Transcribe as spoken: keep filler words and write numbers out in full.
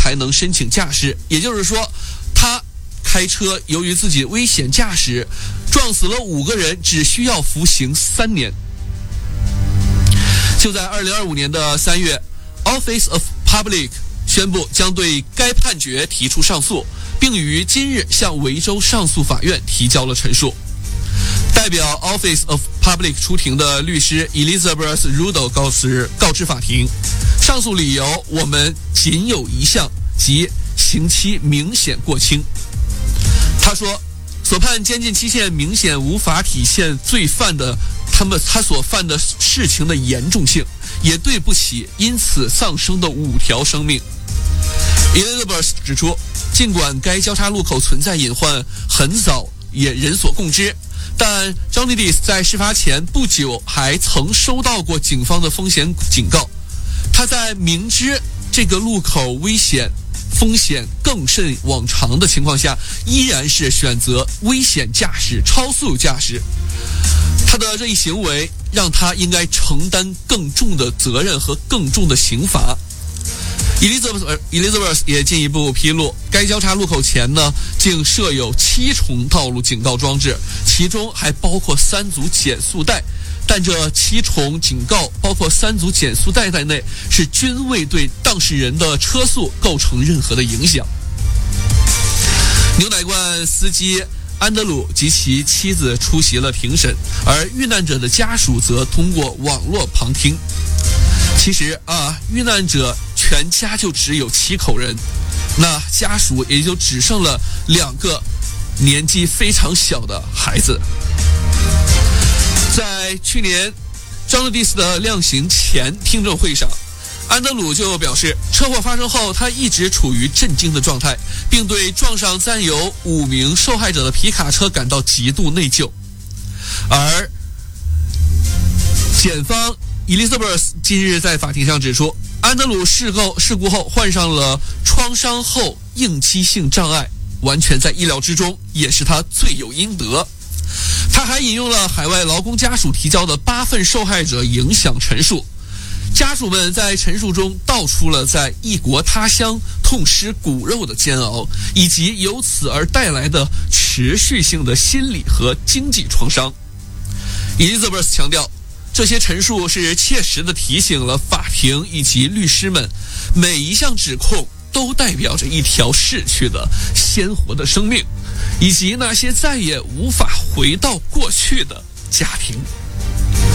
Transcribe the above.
才能申请驾驶。也就是说，他开车由于自己危险驾驶撞死了五个人，只需要服刑三年。就在二零二五年的三月 Office of Public 宣布将对该判决提出上诉，并于今日向维州上诉法院提交了陈述。代表 Office of Public 出庭的律师 Elizabeth Rudo 告知告知法庭，上诉理由我们仅有一项，即刑期明显过轻。他说，所判监禁期限明显无法体现罪犯的他们他所犯的事情的严重性，也对不起因此丧生的五条生命。Elizabeth 指出，尽管该交叉路口存在隐患，很早也人所共知，但 Johnny Depp 在事发前不久还曾收到过警方的风险警告。他在明知这个路口危险风险更甚往常的情况下，依然是选择危险驾驶、超速驾驶。他的这一行为让他应该承担更重的责任和更重的刑罚。Elizabeth Elizabeth 也进一步披露，该交叉路口前呢，竟设有七重道路警告装置，其中还包括三组减速带。但这七重警告，包括三组减速带在内，是均未对当事人的车速构成任何的影响。牛奶罐司机安德鲁及其妻子出席了庭审，而遇难者的家属则通过网络旁听。其实啊，遇难者全家就只有七口人，那家属也就只剩了两个年纪非常小的孩子。在去年 Johnny Depp 的量刑前听证会上，安德鲁就表示，车祸发生后他一直处于震惊的状态，并对撞上载有五名受害者的皮卡车感到极度内疚。而检方 Elizabeth 近日在法庭上指出，安德鲁事故事故后患上了创伤后应激性障碍，完全在意料之中，也是他罪有应得。他还引用了海外劳工家属提交的八份受害者影响陈述，家属们在陈述中道出了在异国他乡痛失骨肉的煎熬，以及由此而带来的持续性的心理和经济创伤。Elizabeth 强调，这些陈述是切实地提醒了法庭以及律师们，每一项指控都代表着一条逝去的鲜活的生命，以及那些再也无法回到过去的家庭。